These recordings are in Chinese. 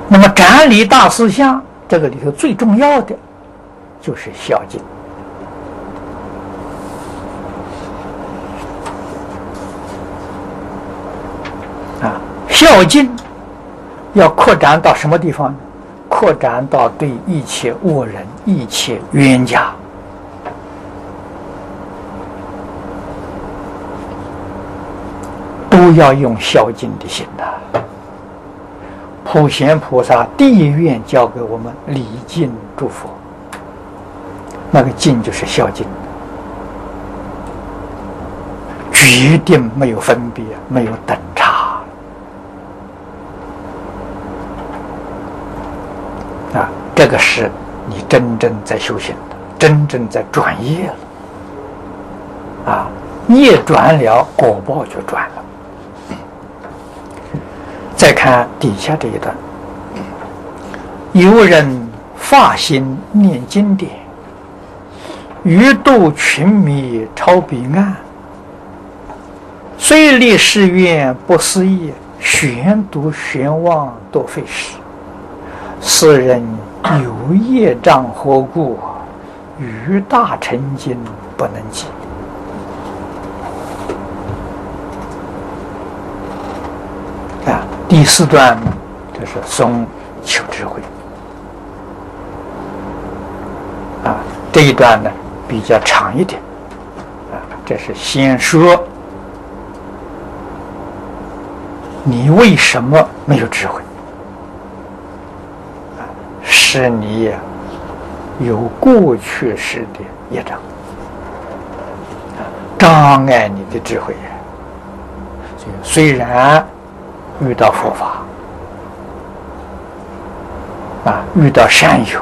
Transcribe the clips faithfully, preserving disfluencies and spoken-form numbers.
那么斩理大事项，这个里头最重要的就是孝敬。啊，孝敬要扩展到什么地方呢？扩展到对一切恶人、一切冤家。都要用孝敬的心呐、啊。普贤菩萨第一愿教给我们礼敬诸佛，那个敬就是孝敬，决定没有分别，没有等差啊！这个是你真正在修行的，真正在转业了啊！业转了，果报就转了。再看底下这一段，有人发心念经典，欲度群迷超彼岸，虽立誓愿不思议，玄读玄望多费时。世人有业障何故，于大成经不能及。啊，第四段就是颂求智慧。啊，这一段呢比较长一点。啊，这是先说你为什么没有智慧。是你有过去式的业障，障碍你的智慧。所以虽然遇到佛法啊，遇到善友，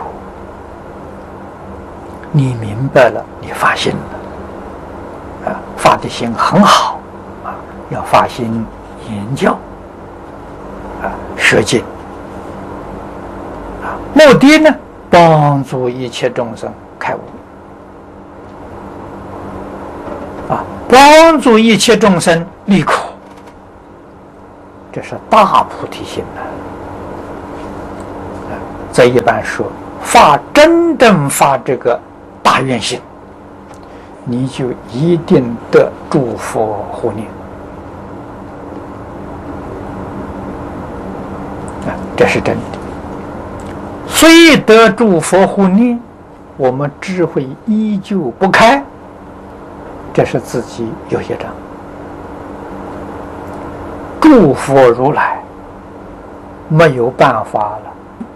你明白了，你发心了啊，发的心很好啊，要发心研教啊，学经。目的呢，帮助一切众生开悟啊，帮助一切众生离苦，这是大菩提心呐、啊。这一般说，发真正发这个大愿心，你就一定得诸佛护念啊，这是真的。虽得诸佛护念，我们智慧依旧不开，这是自己有业障。诸佛如来没有办法了，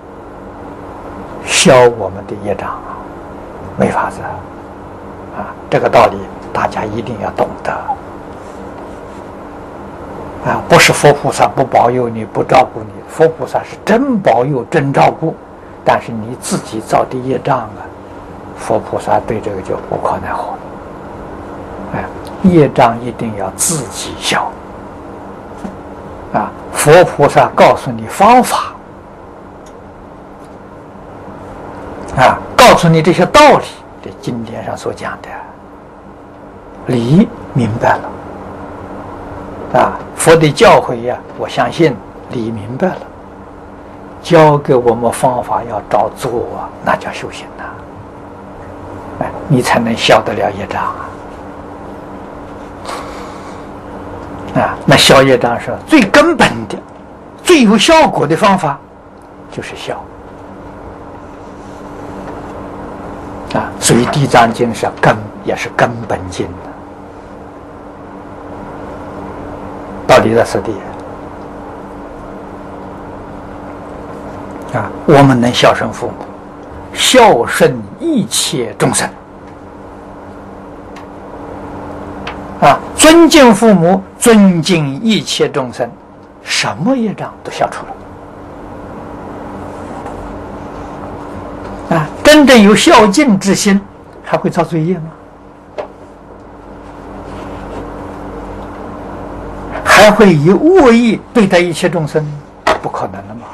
消我们的业障啊，没法子啊！这个道理大家一定要懂得啊！不是佛菩萨不保佑你、不照顾你，佛菩萨是真保佑、真照顾。但是你自己造的业障啊，佛菩萨对这个就无可奈何。哎，业障一定要自己消啊！佛菩萨告诉你方法啊，告诉你这些道理，这经典上所讲的理明白了啊，佛的教诲呀、啊，我相信理明白了。教给我们方法要照做啊，那叫修行呐、啊！哎，你才能消得了业障啊！啊，那消业障是最根本的、最有效果的方法，就是消啊。所以《地藏经》是根，也是根本经的，道理在此地。啊，我们能孝顺父母，孝顺一切众生，啊，尊敬父母，尊敬一切众生，什么业障都消除了。啊，真正有孝敬之心，还会造罪业吗？还会以恶意对待一切众生？不可能的嘛！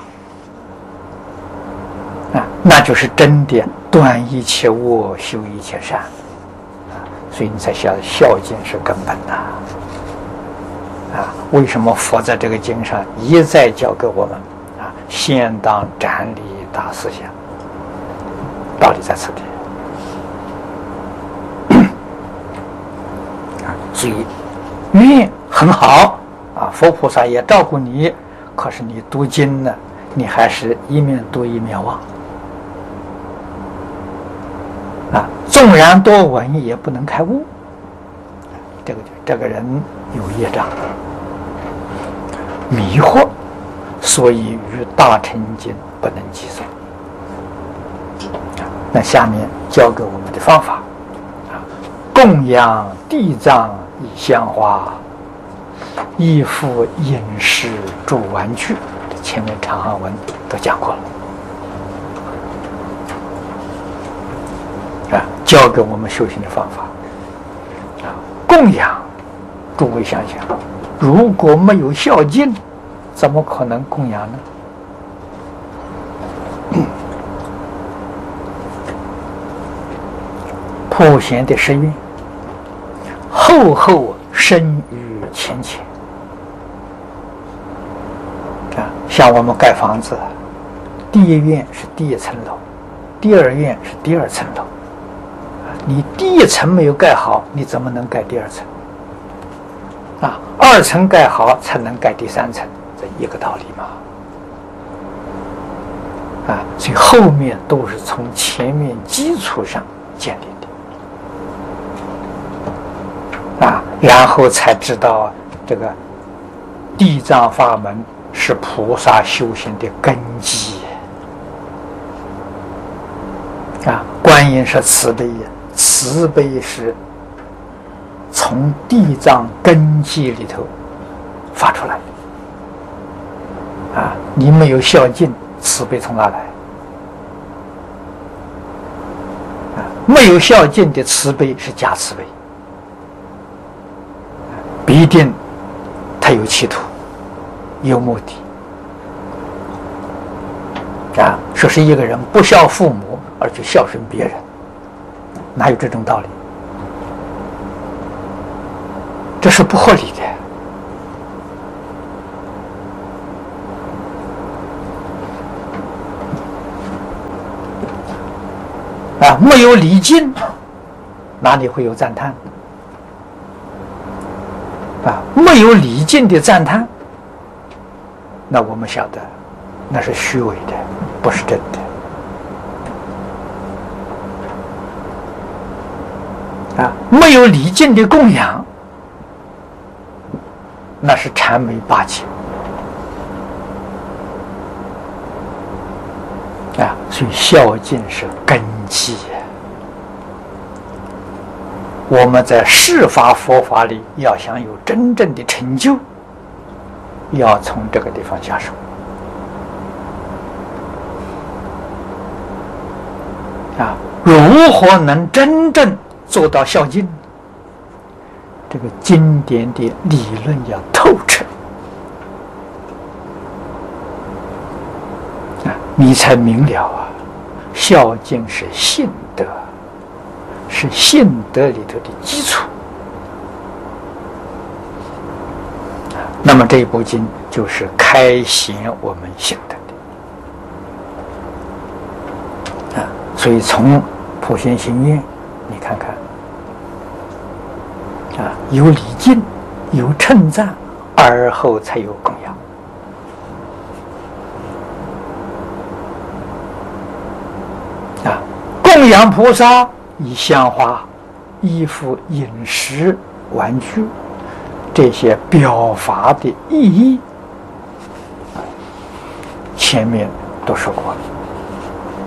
啊，那就是真的断一切恶，修一切善啊！所以你才晓得孝敬是根本的啊！为什么佛在这个经上一再教给我们啊？ 先当斩立大思想，道理在此地。所以愿很好啊，佛菩萨也照顾你，可是你读经呢，你还是一面读一面忘啊，纵然多闻也不能开悟，这个这个人有业障，迷惑，所以与大乘经不能计算。那下面教给我们的方法啊，供养地藏以香花，衣服饮食住玩具，前面长行文都讲过了啊，教给我们修行的方法啊。供养，诸位想想，如果没有孝敬，怎么可能供养呢？普贤的誓愿，厚厚深于浅浅啊。像我们盖房子，第一院是第一层楼，第二院是第二层楼。你第一层没有盖好，你怎么能盖第二层？啊，二层盖好才能盖第三层，这一个道理嘛。啊，所以后面都是从前面基础上建立的，啊，然后才知道这个地藏法门是菩萨修行的根基。啊，观音是慈悲，慈悲是从地藏根基里头发出来。啊，你没有孝敬，慈悲从哪来？啊，没有孝敬的慈悲是假慈悲，必定他有企图，有目的。啊，说是一个人不孝父母而去孝顺别人，哪有这种道理？这是不合理的。啊，没有礼敬，哪里会有赞叹？啊，没有礼敬的赞叹，那我们晓得，那是虚伪的，不是真的。啊，没有礼敬的供养，那是谄媚巴结。啊，所以孝敬是根基。我们在释法佛法里要想有真正的成就，要从这个地方下手。啊，如何能真正做到孝敬？这个经典的理论要透彻。你才明了啊，孝敬是信德，是信德里头的基础。那么这一部经就是开显我们信德的啊。所以从普贤行愿，你看看啊，有礼敬，有称赞，而后才有供养。啊，供养菩萨以香花、衣服、饮食、玩具这些表法的意义，前面都说过了。